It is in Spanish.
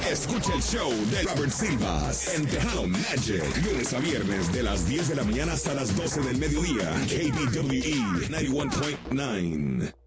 Escucha el show de Robert Silvas en Tejano Magic. Lunes a viernes de las 10 de la mañana hasta las 12 del mediodía. KBWE 91.9.